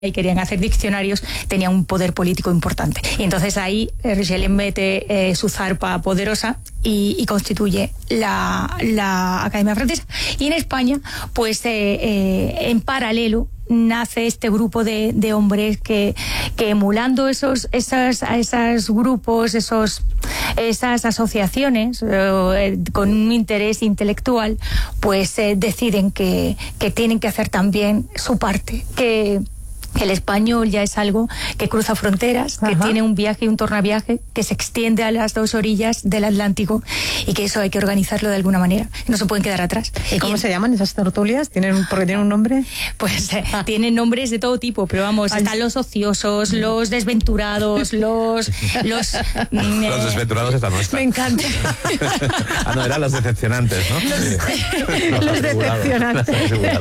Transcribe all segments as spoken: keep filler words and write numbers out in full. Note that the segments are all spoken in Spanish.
y querían hacer diccionarios, tenía un poder político importante. Y entonces ahí eh, Richelieu mete eh, su zarpa poderosa y, y constituye la, la Academia Francesa. Y en España, pues eh, eh, en paralelo, nace este grupo de, de hombres que, que emulando esos, esas, esos grupos, esos, esas asociaciones eh, con un interés intelectual, pues eh, deciden que, que tienen que hacer también su parte, que el español ya es algo que cruza fronteras, que Ajá. tiene un viaje y un tornaviaje que se extiende a las dos orillas del Atlántico y que eso hay que organizarlo de alguna manera. No se pueden quedar atrás. ¿Y cómo y, se llaman esas tertulias? ¿Tienen, porque tienen un nombre? Pues eh, ah. tienen nombres de todo tipo, pero vamos, Ay. están los ociosos, los desventurados, los... Los, mm, los desventurados están nuestra. Me encanta. Ah, no, eran los decepcionantes, ¿no? Los, sí. los, los decepcionantes.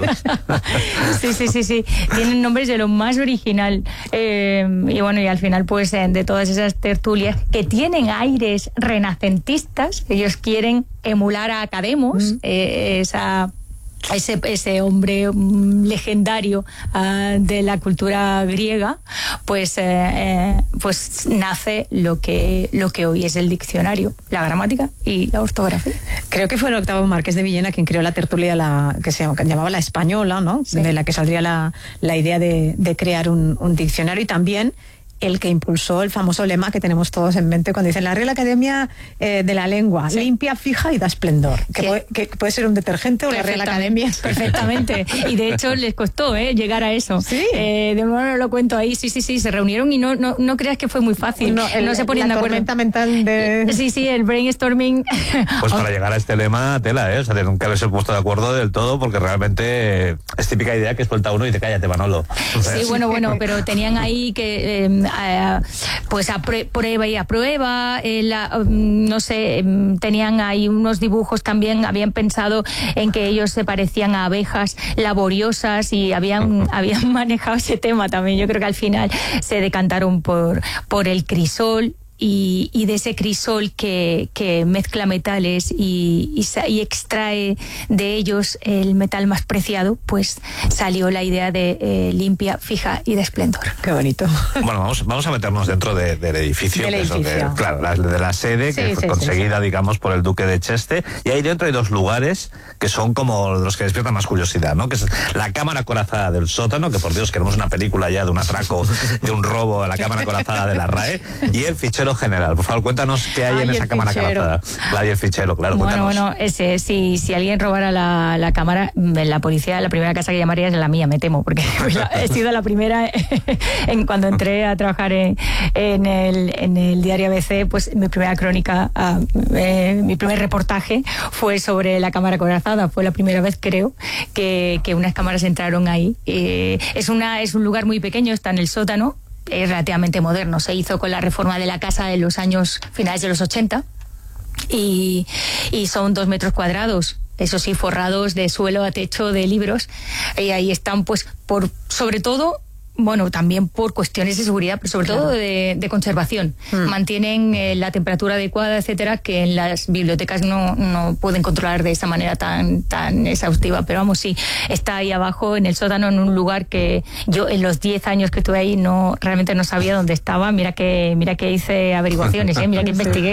Sí, sí, sí, sí. Tienen nombres de lo más original. Eh, y bueno, y al final, pues, eh, de todas esas tertulias que tienen aires renacentistas, ellos quieren emular a Academos, mm. eh, esa... Ese, ese hombre um, legendario uh, de la cultura griega, pues, eh, eh, pues nace lo que, lo que hoy es el diccionario, la gramática y la ortografía. Creo que fue el Octavo Marqués de Villena quien creó la tertulia la, que se llamaba La Española, ¿no? Sí. De la que saldría la, la idea de, de crear un, un diccionario, y también el que impulsó el famoso lema que tenemos todos en mente cuando dicen la Real Academia eh, de la Lengua, sí. limpia, fija y da esplendor. Que, sí. puede, que puede ser un detergente o la Real Academia. Perfectamente. Y de hecho les costó ¿eh? llegar a eso. Sí. Eh, de nuevo lo cuento ahí. Sí, sí, sí. Se reunieron y no, no, no creas que fue muy fácil. No, el, no se ponían la de acuerdo. tormenta mental de... Sí, sí, el brainstorming. Pues para llegar a este lema, tela, ¿eh? O sea, tienen que haberse puesto de acuerdo del todo, porque realmente es típica idea que suelta uno y te cállate, Manolo. O sea, sí, bueno, bueno, pero tenían ahí que... Eh, eh, pues a prueba y a prueba, eh, la, um, no sé, um, tenían ahí unos dibujos también, habían pensado en que ellos se parecían a abejas laboriosas y habían, habían manejado ese tema también. Yo creo que al final se decantaron por, por el crisol. Y, y de ese crisol que, que mezcla metales y, y, y extrae de ellos el metal más preciado, pues salió la idea de eh, limpia, fija y de esplendor. Qué bonito. Bueno, vamos, vamos a meternos dentro de, del edificio. Del que edificio. Es lo que, claro, la, de la sede, sí, que fue sí, conseguida, sí, sí. digamos, por el duque de Cheste. Y ahí dentro hay dos lugares que son como los que despiertan más curiosidad, ¿no? Que es la cámara acorazada del sótano, que por Dios queremos una película ya de un atraco, de un robo a la cámara acorazada de la R A E, y el fichero general. Por favor, cuéntanos qué hay Ay, en esa cámara acorazada. La y el fichero, claro, bueno, cuéntanos. Bueno, ese, si, si alguien robara la, la cámara, la policía, la primera casa que llamaría es la mía, me temo, porque he sido la primera en cuando entré a trabajar en, en, el, en el diario A B C, pues mi primera crónica, uh, eh, mi primer reportaje fue sobre la cámara acorazada. Fue la primera vez, creo, que, que unas cámaras entraron ahí. Eh, es, una, es un lugar muy pequeño, está en el sótano. Es relativamente moderno, se hizo con la reforma de la casa en los años finales de los ochenta y, y son dos metros cuadrados, eso sí, forrados de suelo a techo de libros, y ahí están, pues, por sobre todo, bueno, también por cuestiones de seguridad, pero sobre claro. todo de, de conservación. Mm. Mantienen eh, la temperatura adecuada, etcétera, que en las bibliotecas no, no pueden controlar de esa manera tan, tan exhaustiva. Pero vamos, sí, está ahí abajo en el sótano, en un lugar que yo en los diez años que estuve ahí no realmente no sabía dónde estaba. Mira que mira que hice averiguaciones, ¿eh? Mira que investigué.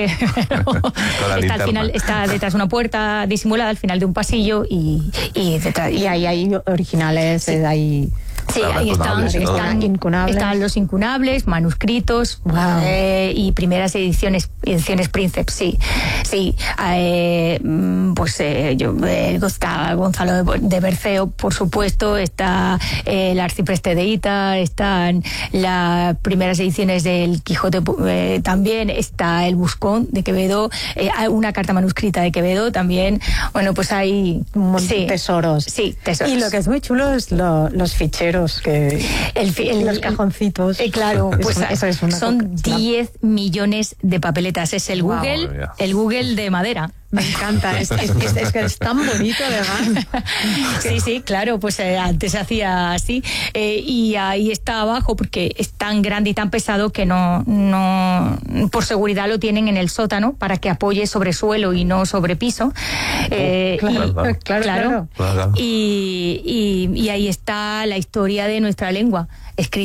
Está al final, está detrás de una puerta disimulada, al final de un pasillo y, y detrás. Y ahí hay originales, sí. Ahí... Sí, ahí están, están, incunables. están los incunables, manuscritos, wow. eh, y primeras ediciones, ediciones Princeps, sí, sí, eh, pues eh, yo, eh, está Gonzalo de, de Berceo, por supuesto, está eh, el Arcipreste de Ita, están las primeras ediciones del Quijote eh, también, está el Buscón de Quevedo, eh, una carta manuscrita de Quevedo también, bueno, pues hay sí, tesoros. Sí, tesoros. Y lo que es muy chulo es lo, los ficheros. Que el, el, los cajoncitos. Eh, claro, pues eso, eso es una son diez millones de papeletas. Es el wow, Google, el Google de madera. Me encanta, es, es, es, es que es tan bonito además. Sí, sí, claro, pues eh, antes se hacía así eh, y ahí está abajo porque es tan grande y tan pesado que no, no, por seguridad lo tienen en el sótano para que apoye sobre suelo y no sobre piso. Eh, claro, y, claro, claro, claro. claro. Y, y, y ahí está la historia de nuestra lengua, escrita